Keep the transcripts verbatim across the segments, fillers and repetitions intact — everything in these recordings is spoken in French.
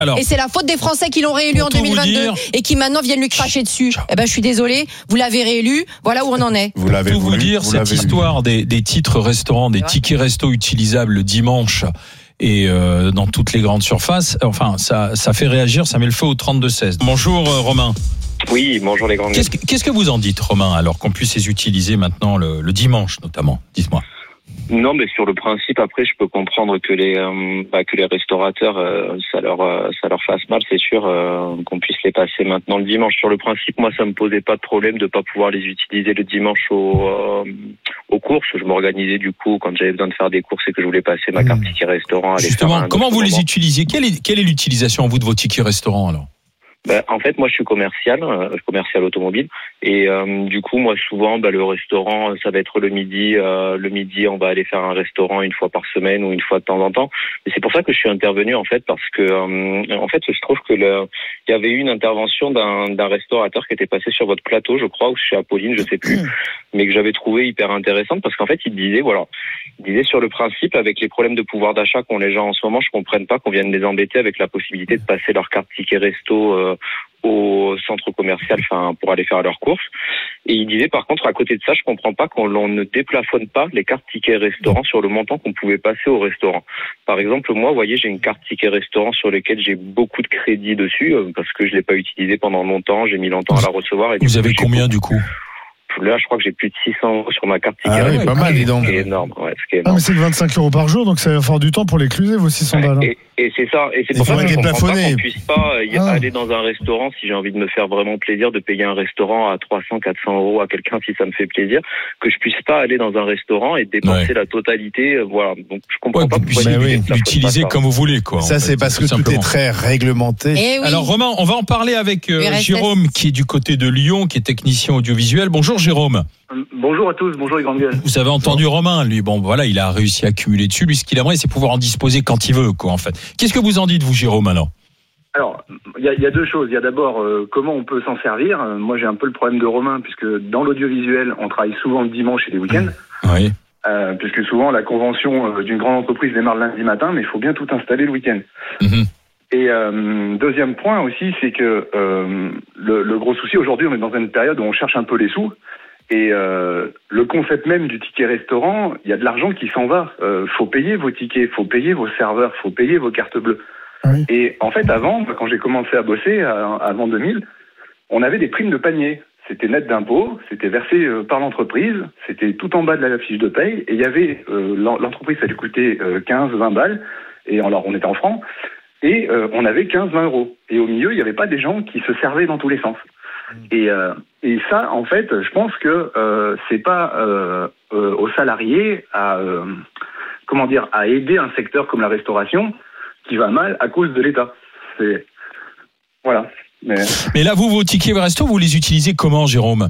Alors, et c'est la faute des Français qui l'ont réélu en deux mille vingt-deux dire... et qui maintenant viennent lui cracher dessus. Eh ben, je suis désolé, vous l'avez réélu, voilà où on en est. Vous l'avez voulu, vous dire, vous cette histoire des, des titres restaurants, des tickets resto utilisables le dimanche et euh, dans toutes les grandes surfaces, enfin, ça, ça fait réagir, ça met le feu au trente-deux seize. Bonjour euh, Romain. Oui, bonjour les grands. Qu'est-ce que, qu'est-ce que vous en dites, Romain, alors qu'on puisse les utiliser maintenant le, le dimanche notamment? Dites-moi. Non, mais sur le principe, après, je peux comprendre que les euh, bah, que les restaurateurs, euh, ça leur euh, ça leur fasse mal, c'est sûr, euh, qu'on puisse les passer maintenant le dimanche. Sur le principe, moi, ça me posait pas de problème de pas pouvoir les utiliser le dimanche au, euh, aux courses. Je m'organisais du coup quand j'avais besoin de faire des courses et que je voulais passer ma carte ticket restaurant. Justement, comment vous les utilisiez? Quelle est quelle est l'utilisation vous de vos tickets restaurants alors? Ben, en fait, moi, je suis commercial, euh, commercial automobile, et euh, du coup, moi, souvent, ben, le restaurant, ça va être le midi. Euh, le midi, on va aller faire un restaurant une fois par semaine ou une fois de temps en temps. Et c'est pour ça que je suis intervenu, en fait, parce que, euh, en fait, je trouve que le, il y avait eu une intervention d'un, d'un restaurateur qui était passé sur votre plateau, je crois, ou chez Apolline, je sais plus, mais que j'avais trouvé hyper intéressante parce qu'en fait, il disait, voilà, il disait sur le principe, avec les problèmes de pouvoir d'achat qu'ont les gens en ce moment, je comprenne pas qu'on vienne les embêter avec la possibilité de passer leur carte ticket resto. Euh, au centre commercial, enfin pour aller faire leurs courses. Et il disait par contre à côté de ça, je comprends pas qu'on l'on ne déplafonne pas les cartes tickets restaurant sur le montant qu'on pouvait passer au restaurant. Par exemple, moi, vous voyez, j'ai une carte ticket restaurant sur laquelle j'ai beaucoup de crédits dessus euh, parce que je l'ai pas utilisée pendant longtemps, j'ai mis longtemps à la recevoir. Et vous coup, avez combien du coup? Là, je crois que j'ai plus de six cents euros sur ma carte ticket. Ah oui, pas mal, dis donc. C'est énorme. Ouais, c'est énorme. Ah, mais c'est que vingt-cinq euros par jour, donc ça va faire du temps pour les cluser, vos six cents balles. Et, et c'est ça. Et c'est pour ça que je comprends pas qu'on puisse pas y ah. aller dans un restaurant si j'ai envie de me faire vraiment plaisir, de payer un restaurant à trois cents, quatre cents euros à quelqu'un si ça me fait plaisir, que je puisse pas aller dans un restaurant et dépenser ouais. la totalité. Voilà. Donc, je comprends ouais, pas pourquoi bah oui, l'utiliser comme vous voulez, quoi. Ça, c'est fait, parce que tout, tout est très réglementé. Eh oui. Alors, Romain, on va en parler avec euh, Jérôme, qui est du côté de Lyon, qui est technicien audiovisuel. Bonjour, Jérôme. Bonjour à tous, bonjour les grandes gueules. Vous avez entendu Romain, lui, bon voilà, il a réussi à accumuler dessus. Lui, ce qu'il aimerait, c'est pouvoir en disposer quand il veut, quoi, en fait. Qu'est-ce que vous en dites, vous, Jérôme, alors? Alors, il y, y a deux choses. Il y a d'abord euh, comment on peut s'en servir. Euh, moi, j'ai un peu le problème de Romain, puisque dans l'audiovisuel, on travaille souvent le dimanche et les week-ends. Mmh. Oui. Euh, puisque souvent, la convention euh, d'une grande entreprise démarre le lundi matin, mais il faut bien tout installer le week-end. Mmh. Et euh, deuxième point aussi, c'est que euh, le, le gros souci, aujourd'hui, on est dans une période où on cherche un peu les sous. Et euh, le concept même du ticket restaurant, il y a de l'argent qui s'en va. Euh, faut payer vos tickets, faut payer vos serveurs, faut payer vos cartes bleues. Oui. Et en fait, avant, quand j'ai commencé à bosser, avant deux mille, on avait des primes de panier. C'était net d'impôt, c'était versé par l'entreprise, c'était tout en bas de la fiche de paye. Et il y avait euh, l'entreprise, ça lui coûtait quinze, vingt balles. Et alors, on était en francs. Et euh, on avait quinze, vingt euros. Et au milieu, il n'y avait pas des gens qui se servaient dans tous les sens. Et, euh, et ça, en fait, je pense que euh, c'est pas euh, euh, aux salariés à euh, comment dire à aider un secteur comme la restauration qui va mal à cause de l'État. C'est voilà. Mais, Mais là, vous, vos tickets resto, vous les utilisez comment, Jérôme?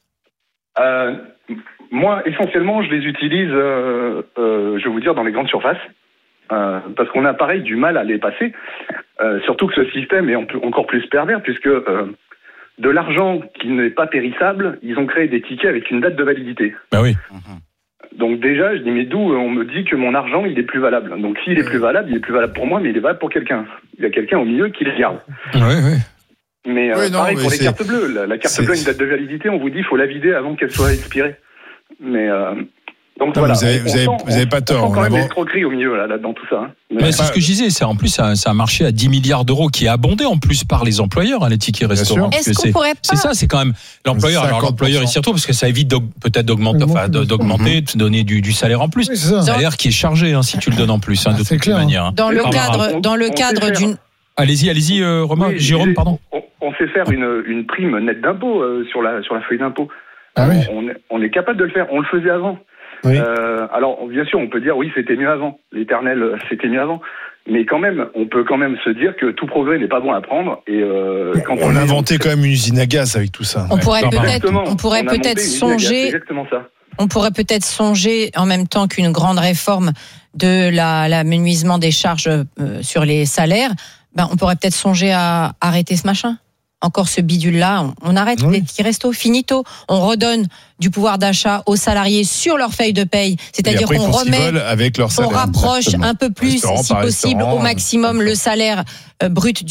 euh, Moi, essentiellement, je les utilise, euh, euh, je vais vous dire, dans les grandes surfaces. Euh, parce qu'on a pareil du mal à les passer. Euh, surtout que ce système est encore plus pervers puisque euh, de l'argent qui n'est pas périssable, ils ont créé des tickets avec une date de validité. Bah oui. Donc déjà, je dis, mais d'où on me dit que mon argent, il est plus valable. Donc s'il est plus valable, il est plus valable pour moi, mais il est valable pour quelqu'un. Il y a quelqu'un au milieu qui les garde. Oui, oui. Mais euh, oui, non, pareil mais pour les c'est... cartes bleues. La, la carte c'est... bleue a une date de validité, on vous dit, il faut la vider avant qu'elle soit expirée. Mais... Euh, Donc non, voilà, vous avez, on, vous avez, on vous avez pas on tort. sent quand on même a... l'escroquerie au milieu là, là dans tout ça. Hein. Mais, Mais c'est pas... ce que je disais. C'est en plus ça, c'est un marché à dix milliards d'euros qui est abondé en plus par les employeurs, hein, les tickets restaurants. Est-ce qu'on c'est, pourrait pas... c'est ça, c'est quand même l'employeur. Alors l'employeur, il s'y retrouve parce que ça évite d'aug... peut-être d'augmenter, enfin, d'augmenter, de donner du, du salaire en plus. Oui, c'est ça. Salaire qui est chargé hein, si tu le donnes en plus, hein, de toute clair, manière. Hein. Dans le cadre, dans le cadre d'une. Allez-y, allez-y, euh, Romain, oui, Jérôme, pardon. On, on sait faire une, une prime nette d'impôt euh, sur la sur la feuille d'impôt. Ah oui. On, on est capable de le faire. On le faisait avant. Oui. Euh, alors, bien sûr, on peut dire oui, c'était mieux avant. L'éternel, c'était mieux avant. Mais quand même, on peut quand même se dire que tout progrès n'est pas bon à prendre. Et euh, quand on, on a inventé on... quand même une usine à gaz avec tout ça. On ouais. pourrait peut-être, on pourrait on peut-être songer. Exactement ça. On pourrait peut-être songer en même temps qu'une grande réforme de la, l'amenuisement des charges euh, sur les salaires. Ben, on pourrait peut-être songer à arrêter ce machin. encore ce bidule-là. On arrête oui. les petits restos, finito. On redonne du pouvoir d'achat aux salariés sur leur feuille de paye. C'est-à-dire après, qu'on remet, avec leur salaire, on rapproche exactement. un peu plus, Restaurant si possible, au maximum, le salaire brut